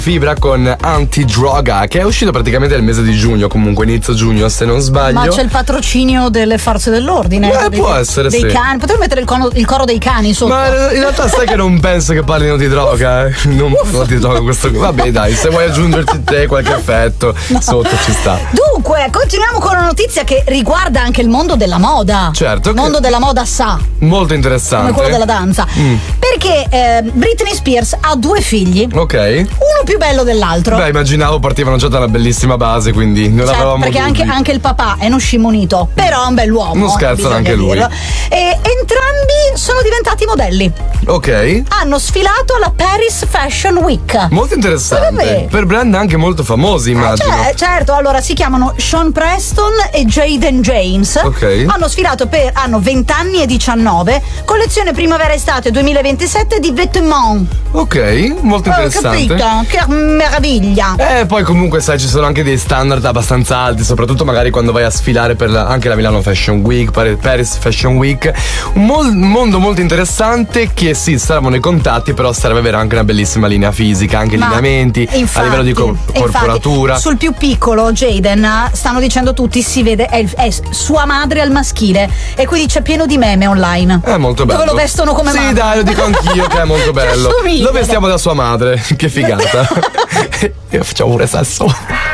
Fibra con Antidroga, che è uscito praticamente nel mese di giugno, comunque inizio giugno se non sbaglio. Ma c'è il patrocinio delle forze dell'ordine. Può essere, dei sì. cani. Potremmo mettere il coro dei cani sotto. Ma in realtà sai che non penso che parlino di droga, Non di droga questo. Vabbè dai, se vuoi aggiungerti te qualche effetto sotto ci sta. Dunque, continuiamo con una notizia che riguarda anche il mondo della moda. Certo. Il mondo della moda molto interessante. come quello della danza. Perché Britney Spears ha 2 figli. Ok. Uno più bello dell'altro. Beh, immaginavo partivano già da una bellissima base, quindi non avevamo perché dubbi. anche il papà è uno scimunito, però è un bell'uomo. Non scherzano anche lui. Dirlo. E entrambi sono diventati modelli. Ok. Hanno sfilato alla Paris Fashion Week. Molto interessante. Vabbè. Per brand anche molto famosi, immagino. Certo, allora si chiamano Sean Preston e Jaden James. Ok. Hanno 20 anni e 19. Collezione primavera-estate 2027 di Vetements. Ok, molto interessante. Capito? Che meraviglia. Poi comunque sai ci sono anche dei standard abbastanza alti, soprattutto magari quando vai a sfilare per anche la Milano Fashion Week, Paris Fashion Week. Un mondo molto interessante che sì, saranno i contatti, però serve avere anche una bellissima linea fisica, anche lineamenti, a livello di corporatura. Sul più piccolo, Jaden, stanno dicendo tutti, si vede, è sua madre al maschile, e quindi c'è pieno di meme online. È molto bello. Dove lo vestono come madre. Sì, dai, lo dico anch'io che è molto bello. Ci assomiglia. Lo vestiamo da sua madre, che figata. E facciamo pure sesso.